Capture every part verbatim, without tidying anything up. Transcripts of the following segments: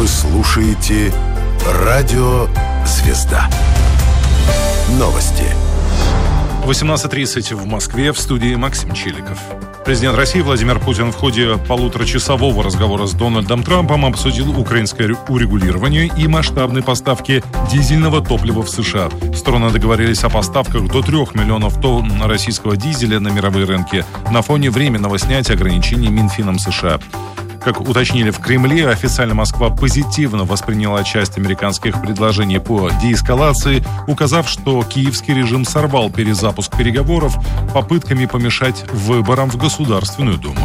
Вы слушаете Радио Звезда. Новости. восемнадцать тридцать в Москве, в студии Максим Челиков. Президент России Владимир Путин в ходе полуторачасового разговора с Дональдом Трампом обсудил украинское урегулирование и масштабные поставки дизельного топлива в США. Стороны договорились о поставках до трех миллионов тонн российского дизеля на мировые рынки на фоне временного снятия ограничений Минфином США. Как уточнили в Кремле, официально Москва позитивно восприняла часть американских предложений по деэскалации, указав, что киевский режим сорвал перезапуск переговоров попытками помешать выборам в Государственную Думу.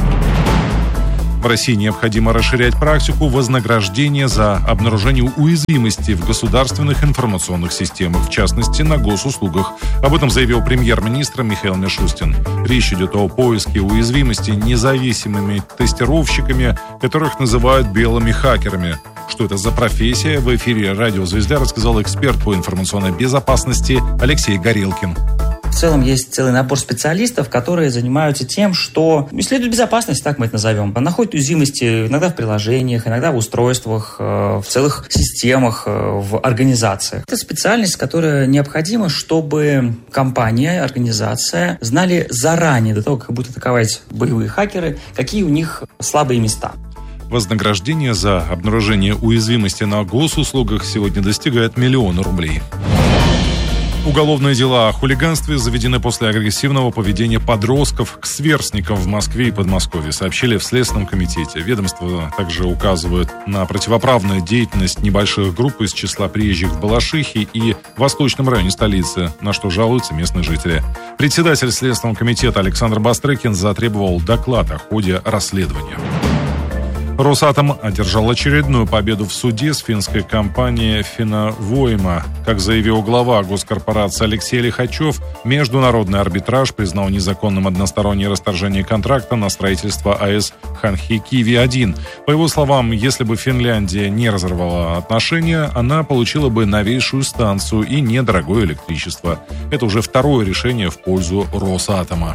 В России необходимо расширять практику вознаграждения за обнаружение уязвимостей в государственных информационных системах, в частности, на госуслугах. Об этом заявил премьер-министр Михаил Мишустин. Речь идет о поиске уязвимостей независимыми тестировщиками, которых называют белыми хакерами. Что это за профессия? В эфире «Радио Звезда» рассказал эксперт по информационной безопасности Алексей Горелкин. В целом есть целый набор специалистов, которые занимаются тем, что исследуют безопасность, так мы это назовем. Находят уязвимости иногда в приложениях, иногда в устройствах, в целых системах, в организациях. Это специальность, которая необходима, чтобы компания, организация знали заранее, до того, как будут атаковать боевые хакеры, какие у них слабые места. Вознаграждение за обнаружение уязвимости на госуслугах сегодня достигает миллиона рублей. Уголовные дела о хулиганстве заведены после агрессивного поведения подростков к сверстникам в Москве и Подмосковье, сообщили в Следственном комитете. Ведомство также указывает на противоправную деятельность небольших групп из числа приезжих в Балашихе и Восточном районе столицы, на что жалуются местные жители. Председатель Следственного комитета Александр Бастрыкин затребовал доклад о ходе расследования. Росатом одержал очередную победу в суде с финской компанией «Финавойма». Как заявил глава госкорпорации Алексей Лихачев, международный арбитраж признал незаконным одностороннее расторжение контракта на строительство АЭС Ханхикиви один. По его словам, если бы Финляндия не разорвала отношения, она получила бы новейшую станцию и недорогое электричество. Это уже второе решение в пользу Росатома.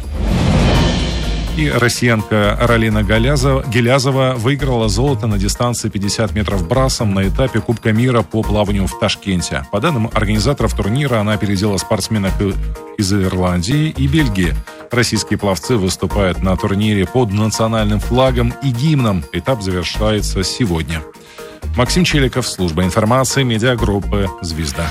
И россиянка Ралина Гелязова выиграла золото на дистанции пятьдесят метров брасом на этапе Кубка мира по плаванию в Ташкенте. По данным организаторов турнира, она опередила спортсменок из Ирландии и Бельгии. Российские пловцы выступают на турнире под национальным флагом и гимном. Этап завершается сегодня. Максим Челиков, служба информации, медиагруппы «Звезда».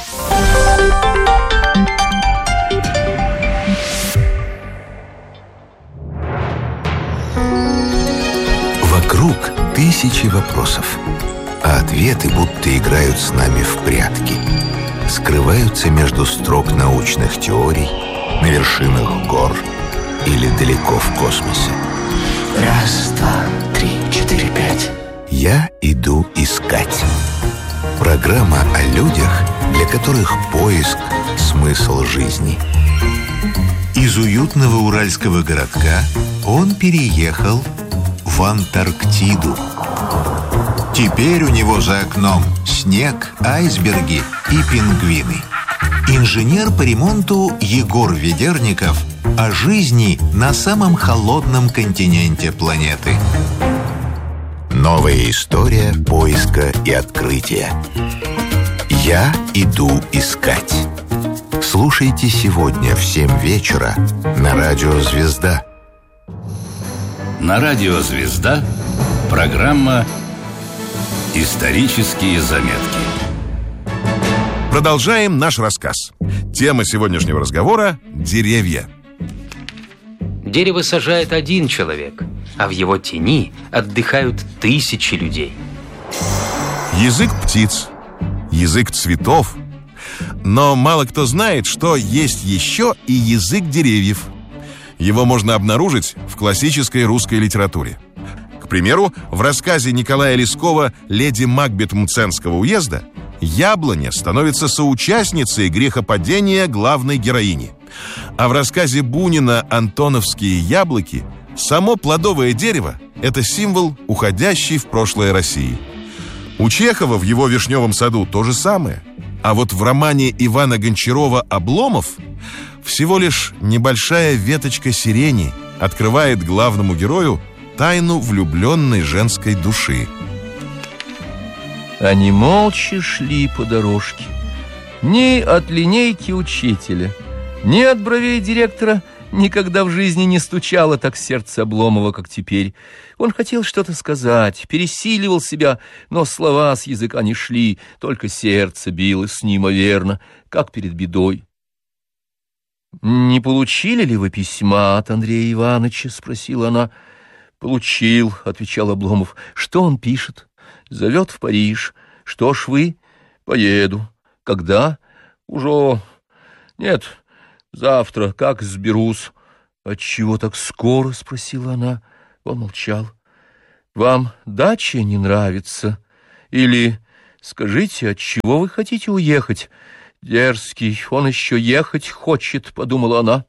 Вокруг тысячи вопросов, а ответы будто играют с нами в прятки. Скрываются между строк научных теорий, на вершинах гор или далеко в космосе. Раз, два, три, четыре, пять. Я иду искать. Программа о людях, для которых поиск – смысл жизни. Из уютного уральского городка он переехал в Антарктиду. Теперь у него за окном снег, айсберги и пингвины. Инженер по ремонту Егор Ведерников о жизни на самом холодном континенте планеты. Новая история поиска и открытия. Я иду искать. Слушайте сегодня в семь вечера на Радио Звезда. На Радио Звезда программа «Исторические заметки». Продолжаем наш рассказ. Тема сегодняшнего разговора – деревья. Дерево сажает один человек, а в его тени отдыхают тысячи людей. Язык птиц, язык цветов. Но мало кто знает, что есть еще и язык деревьев. Его можно обнаружить в классической русской литературе. К примеру, в рассказе Николая Лескова «Леди Макбет Мценского уезда» яблоня становится соучастницей грехопадения главной героини. А в рассказе Бунина «Антоновские яблоки» само плодовое дерево – это символ уходящей в прошлое России. У Чехова в его «Вишневом саду» то же самое. А вот в романе Ивана Гончарова «Обломов» всего лишь небольшая веточка сирени открывает главному герою тайну влюбленной женской души. Они молча шли по дорожке. Ни от линейки учителя, ни от бровей директора никогда в жизни не стучало так сердце Обломова, как теперь. Он хотел что-то сказать, пересиливал себя, но слова с языка не шли, только сердце билось неимоверно, как перед бедой. «Не получили ли вы письма от Андрея Ивановича?» — спросила она. «Получил», — отвечал Обломов. «Что он пишет?» «Зовет в Париж». «Что ж вы?» «Поеду». «Когда?» «Уже... Нет, завтра, как сберусь». «Отчего так скоро?» — спросила она. Он молчал. «Вам дача не нравится? Или скажите, отчего вы хотите уехать?» «Дерзкий, он еще ехать хочет», — подумала она.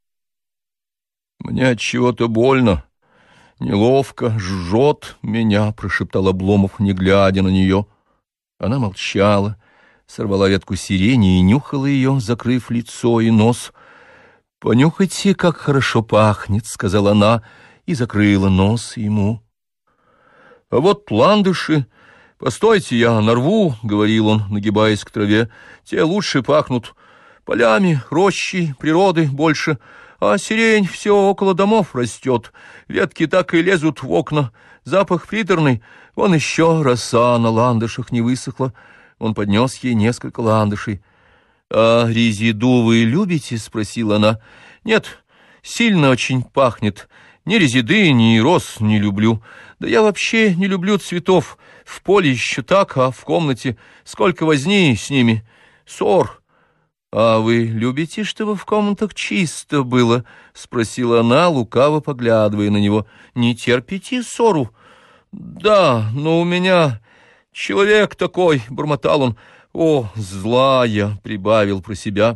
«Мне от чего-то больно, неловко, жжет меня», — прошептал Обломов, не глядя на нее. Она молчала, сорвала ветку сирени и нюхала ее, закрыв лицо и нос. «Понюхайте, как хорошо пахнет», — сказала она и закрыла нос ему. «А вот ландыши... «Постойте, я нарву», — говорил он, нагибаясь к траве. «Те лучше пахнут полями, рощей, природы больше, а сирень все около домов растет. Ветки так и лезут в окна. Запах приторный, вон еще роса на ландышах не высохла». Он поднес ей несколько ландышей. «А резиду вы любите?» — спросила она. «Нет, сильно очень пахнет. Ни резиды, ни роз не люблю. Да я вообще не люблю цветов. В поле еще так, а в комнате сколько возни с ними. Ссор». «А вы любите, чтобы в комнатах чисто было?» — спросила она, лукаво поглядывая на него. «Не терпите ссору?» «Да, но у меня человек такой», — бормотал он. «О, злая!» — прибавил про себя.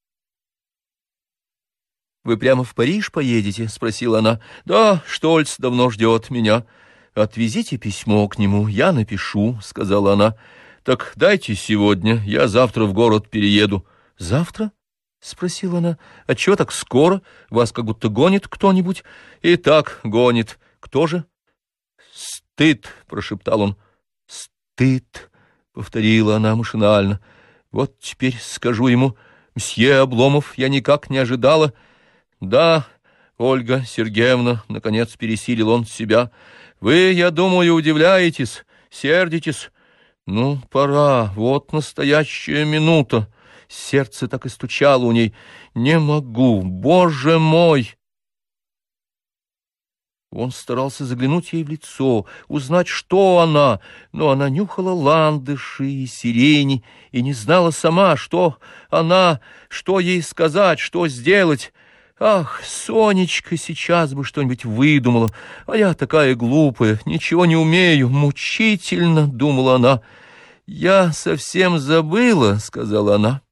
«Вы прямо в Париж поедете?» — спросила она. «Да, Штольц давно ждет меня». «Отвезите письмо к нему, я напишу», — сказала она. «Так дайте сегодня, я завтра в город перееду». «Завтра?» — спросила она. «Отчего так скоро? Вас как будто гонит кто-нибудь?» «И так гонит. Кто же?» «Стыд», — прошептал он. «Стыд», — повторила она машинально. «Вот теперь скажу ему: мсье Обломов, я никак не ожидала». «Да, Ольга Сергеевна», — наконец пересилил он себя, — «вы, я думаю, удивляетесь, сердитесь. Ну, пора, вот настоящая минута». Сердце так и стучало у ней. «Не могу, Боже мой!» Он старался заглянуть ей в лицо, узнать, что она, но она нюхала ландыши и сирени и не знала сама, что она, что ей сказать, что сделать. «Ах, Сонечка сейчас бы что-нибудь выдумала, а я такая глупая, ничего не умею, мучительно», — думала она. «Я совсем забыла», — сказала она.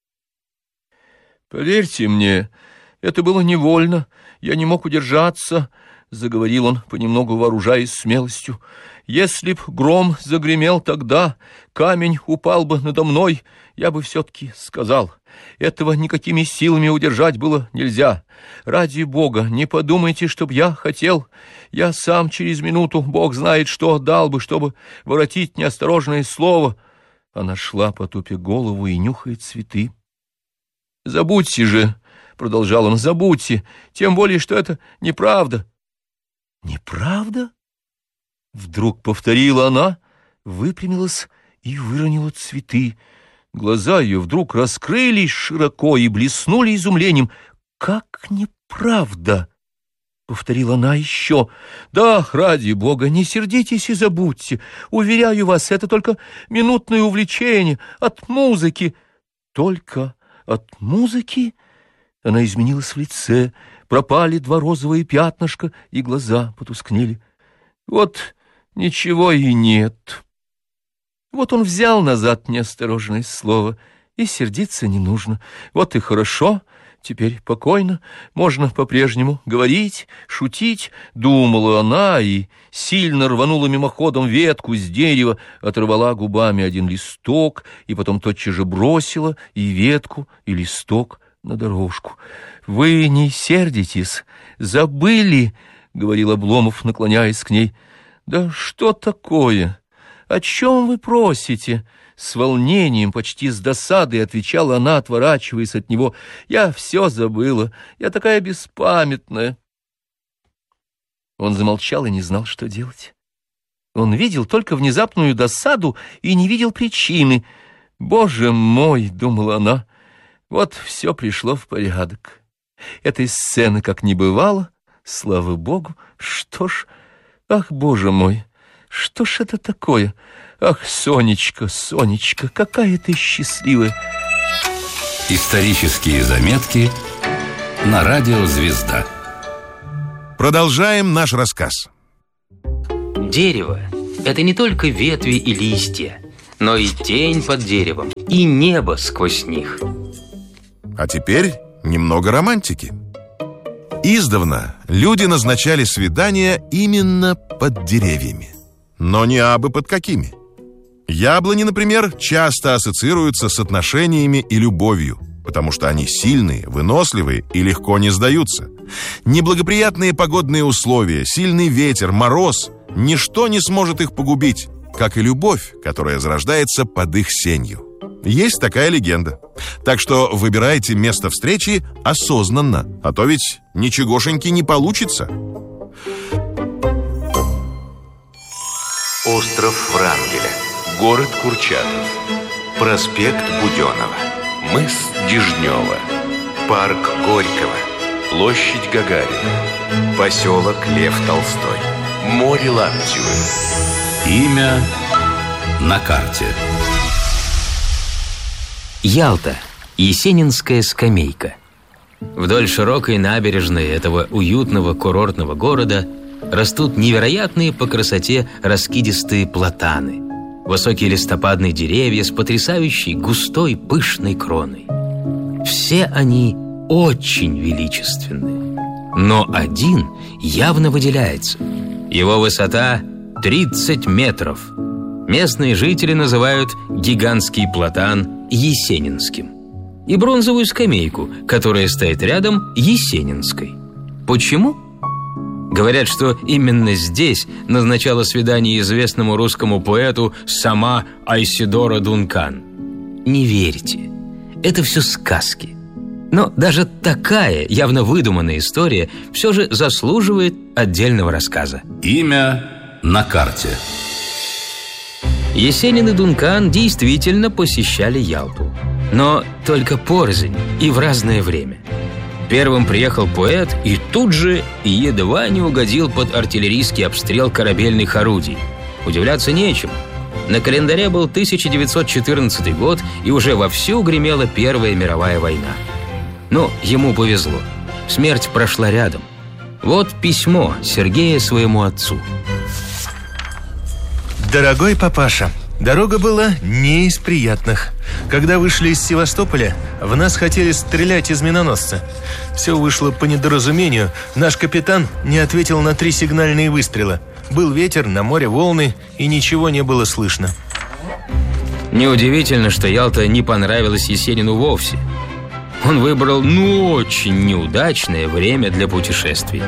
«Поверьте мне, это было невольно, я не мог удержаться», — заговорил он, понемногу вооружаясь смелостью. «Если б гром загремел тогда, камень упал бы надо мной, я бы все-таки сказал. Этого никакими силами удержать было нельзя. Ради Бога, не подумайте, чтоб я хотел. Я сам через минуту, Бог знает что, дал бы, чтобы воротить неосторожное слово». Она шла, потупя голову, и нюхает цветы. «Забудьте же», — продолжал он, — «забудьте, тем более, что это неправда». «Неправда?» — вдруг повторила она, выпрямилась и выронила цветы. Глаза ее вдруг раскрылись широко и блеснули изумлением. «Как неправда?» — повторила она еще. «Да, ради Бога, не сердитесь и забудьте. Уверяю вас, это только минутное увлечение от музыки». «Только от музыки?» Она изменилась в лице, пропали два розовые пятнышка, и глаза потускнели. «Вот ничего и нет». Вот он взял назад неосторожное слово, и сердиться не нужно. Вот и хорошо, теперь покойно, можно по-прежнему говорить, шутить, думала она, и сильно рванула мимоходом ветку с дерева, оторвала губами один листок, и потом тотчас же бросила и ветку, и листок на дорожку. «Вы не сердитесь, забыли», — говорил Обломов, наклоняясь к ней. «Да что такое? о чем вы просите?» С волнением, почти с досадой отвечала она, отворачиваясь от него. «Я все забыла, я такая беспамятная». Он замолчал и не знал, что делать. Он видел только внезапную досаду и не видел причины. «Боже мой!» — думала она. «Вот все пришло в порядок. Этой сцены как не бывало, слава богу. Что ж, ах, боже мой, что ж это такое? Ах, Сонечка, Сонечка, какая ты счастливая!» Исторические заметки на радио «Звезда». Продолжаем наш рассказ. Дерево – это не только ветви и листья, но и тень под деревом, и небо сквозь них. А теперь немного романтики. Издавна люди назначали свидания именно под деревьями. Но не абы под какими. Яблони, например, часто ассоциируются с отношениями и любовью, потому что они сильные, выносливые и легко не сдаются. Неблагоприятные погодные условия, сильный ветер, мороз – ничто не сможет их погубить, как и любовь, которая зарождается под их сенью. Есть такая легенда. Так что выбирайте место встречи осознанно, а то ведь ничегошеньки не получится. Остров Врангеля, город Курчатов, проспект Буденова, мыс Дежнева, парк Горького, площадь Гагарина, поселок Лев Толстой, море Лаптевы. Имя на карте. Ялта. Есенинская скамейка. Вдоль широкой набережной этого уютного курортного города растут невероятные по красоте раскидистые платаны, высокие листопадные деревья с потрясающей густой пышной кроной. Все они очень величественны, но один явно выделяется. Его высота тридцать метров. Местные жители называют гигантский платан Есенинским и бронзовую скамейку, которая стоит рядом, Есенинской. Почему? Говорят, что именно здесь назначала свидание известному русскому поэту сама Айседора Дункан. Не верьте, это все сказки. Но даже такая явно выдуманная история все же заслуживает отдельного рассказа. Имя на карте. Есенин и Дункан действительно посещали Ялту, но только порознь и в разное время. Первым приехал поэт и тут же едва не угодил под артиллерийский обстрел корабельных орудий. Удивляться нечему. На календаре был тысяча девятьсот четырнадцатый год, и уже вовсю гремела Первая мировая война. Но ему повезло. Смерть прошла рядом. Вот письмо Сергея своему отцу. Дорогой папаша, дорога была не из приятных. Когда вышли из Севастополя, в нас хотели стрелять из миноносца. Все вышло по недоразумению. Наш капитан не ответил на три сигнальные выстрела. Был ветер, на море волны, и ничего не было слышно. Неудивительно, что Ялта не понравилась Есенину вовсе. Он выбрал, ну, очень неудачное время для путешествий.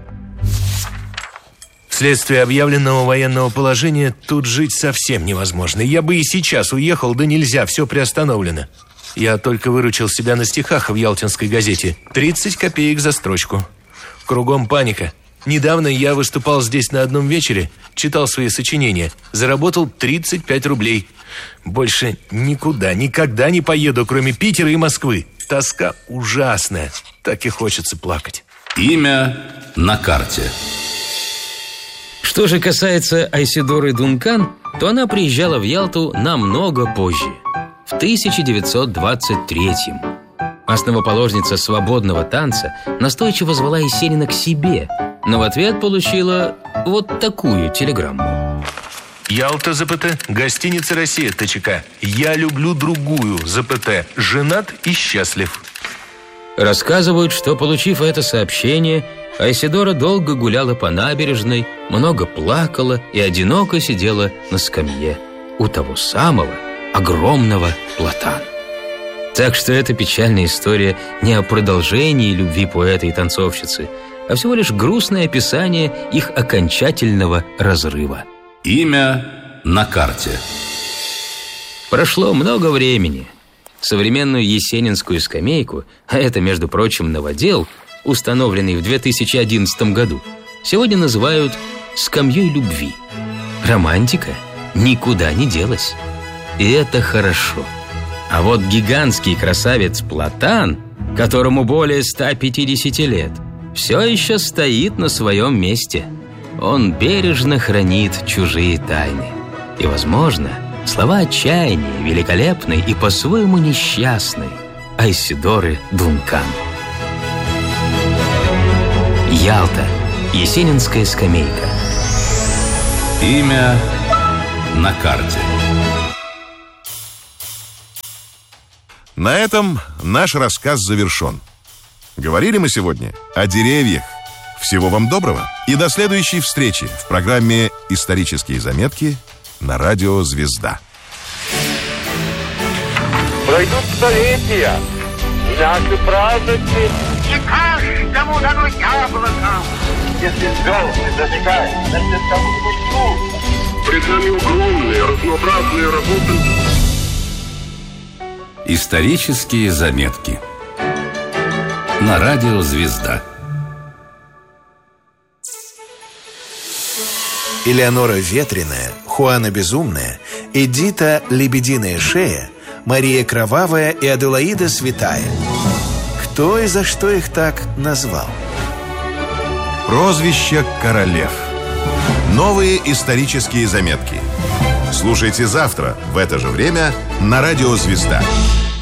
Вследствие объявленного военного положения тут жить совсем невозможно. Я бы и сейчас уехал, да нельзя, все приостановлено. Я только выручил себя на стихах в ялтинской газете. тридцать копеек за строчку. Кругом паника. Недавно я выступал здесь на одном вечере, читал свои сочинения. Заработал тридцать пять рублей. Больше никуда, никогда не поеду, кроме Питера и Москвы. Тоска ужасная. Так и хочется плакать. Имя на карте. Что же касается Айседоры Дункан, то она приезжала в Ялту намного позже, в тысяча девятьсот двадцать третьем. Основоположница свободного танца настойчиво звала Есенина к себе, но в ответ получила вот такую телеграмму. Ялта, ЗПТ, гостиница «Россия», ТЧК. Я люблю другую, ЗПТ. Женат и счастлив. Рассказывают, что, получив это сообщение, Айседора долго гуляла по набережной, много плакала и одиноко сидела на скамье у того самого огромного платана. Так что эта печальная история не о продолжении любви поэта и танцовщицы, а всего лишь грустное описание их окончательного разрыва. Имя на карте. Прошло много времени. Современную есенинскую скамейку, а это, между прочим, новодел, установленный в две тысячи одиннадцатом году, сегодня называют скамьей любви. Романтика никуда не делась. И это хорошо. А вот гигантский красавец Платан, которому более ста пятидесяти лет, все еще стоит на своем месте. Он бережно хранит чужие тайны. И, возможно, слова отчаяния великолепной и по-своему несчастной Айседоры Дункан. Ялта. Есенинская скамейка. Имя на карте. На этом наш рассказ завершен. Говорили мы сегодня о деревьях. Всего вам доброго и до следующей встречи в программе «Исторические заметки» на радио «Звезда». Пройдут столетия, и наши праздники. Не каждому дано яблоко, если звезды зажигают на кому-нибудь нужно. Пред нами огромные, разнообразные работы. Исторические заметки на радио «Звезда». Элеонора Ветреная, Хуана Безумная, Эдита Лебединая Шея, Мария Кровавая и Аделаида Святая. Кто и за что их так назвал? Прозвище королев. Новые исторические заметки. Слушайте завтра в это же время на радио «Звезда».